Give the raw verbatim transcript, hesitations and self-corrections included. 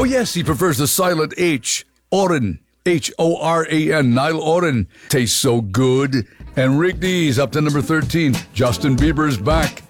Oh, yes, he prefers the silent H. Oren. H O R A N. Niall Oren. Tastes so good. And Rick D's up to number thirteen. Justin Bieber's back.